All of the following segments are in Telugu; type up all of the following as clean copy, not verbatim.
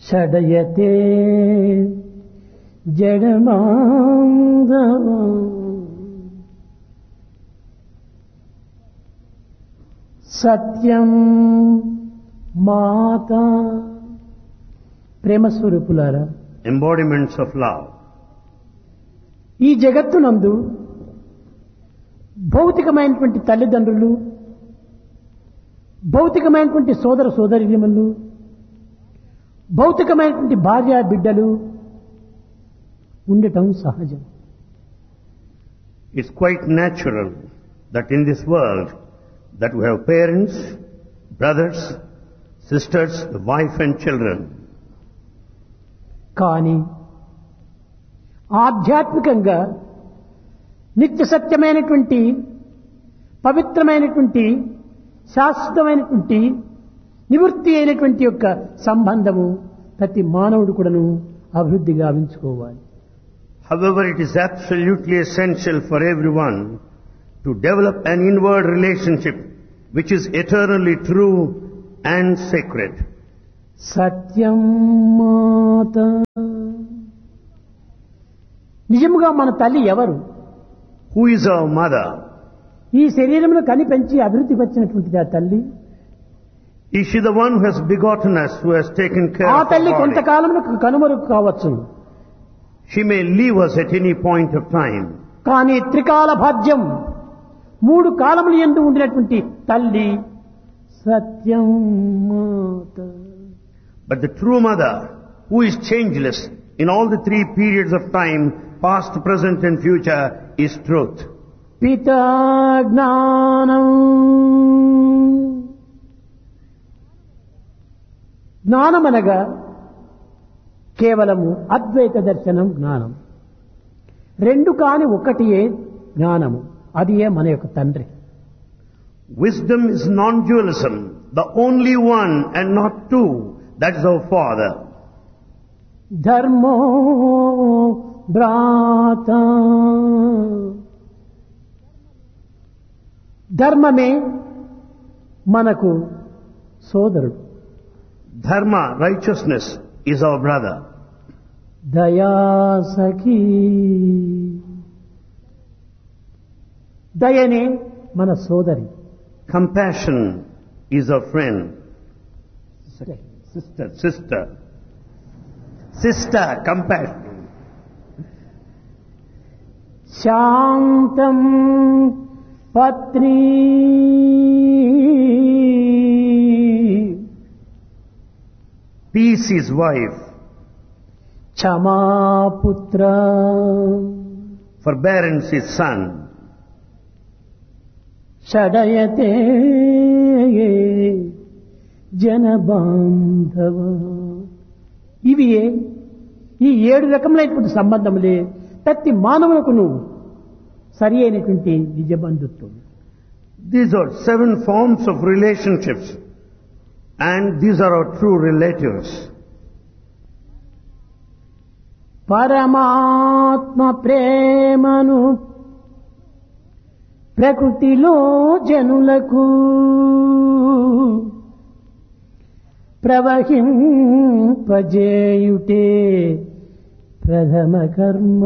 షడయతే జడమాంధవ సత్యం మాత. ప్రేమ స్వరూపులారా, embodiments of love. ఈ జగత్తునందు భౌతికమైనటువంటి తల్లిదండ్రులు, భౌతికమైనటువంటి సోదర సోదరీమణులు, భౌతికమైనటువంటి భార్య బిడ్డలు ఉండటం సహజం. It's quite natural that in this world that we have parents, brothers, sisters, the wife and children. కానీ ఆధ్యాత్మికంగా నిత్య సత్యమైనటువంటి పవిత్రమైనటువంటి శాశ్వతమైనటువంటి నివృత్తి అయినటువంటి యొక్క సంబంధము ప్రతి మానవుడు కూడాను అభివృద్ధి గావించుకోవాలి. However, it is absolutely essential for everyone to develop an inward relationship which is eternally true and sacred. సత్యం మాత. నిజముగా మన తల్లి ఎవరు? Who is our mother? ఈ శరీరమును కని పెంచి అభివృద్ధి వచ్చినటువంటిది ఆ తల్లి. Is she the one who has begotten us, who has taken care ఆ of our తల్లి body? కొంతకాలమును కనుమరుగు కావచ్చు. She may leave us at any point of time. కానీ త్రికాల భాజ్యం, మూడు కాలములు యందు ఉండినటువంటి తల్లి సత్యం మాత. But the true mother, who is changeless in all the three periods of time, past, present and future, is truth. పితా జ్ఞానం. జ్ఞానమనగా కేవలము అద్వైత దర్శనం జ్ఞానం. రెండు కాని ఒకటియే జ్ఞానము, అది మన యొక్క తండ్రి. Wisdom is non-dualism, the only one and not two. That is our Father. ధర్మో భ్రాత. ధర్మమే మనకు సోదరుడు. Dharma, righteousness, is our brother. దయా సఖీ. దయనే మన సోదరి. Compassion is our friend. Sister, compassion. శాంతం పత్ని. Peace is wife. క్షమాపుత్ర. Forbearance is son. షడయతే జనబాంధవ. ఇవి ఈ 7 రకములైనటువంటి సంబంధములే ప్రతి మానవులకు సరి అయినటువంటి నిజ బంధుత్వం. These are 7 forms of relationships, and these are our true relatives. పరమాత్మ ప్రేమను ప్రకృతిలో జనులకు ప్రవహింపజేయుటే ప్రథమ కర్మ.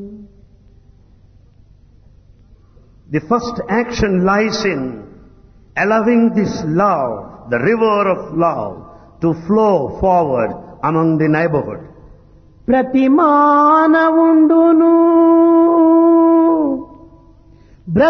The first action lies in allowing this love, the river of love, to flow forward among the neighborhood. ప్రతి మానవుండును